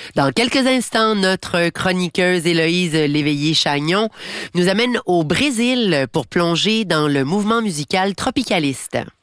Dans quelques instants, notre chroniqueuse Héloïse Léveillé-Chagnon nous amène au Brésil pour plonger dans le mouvement musical tropicaliste.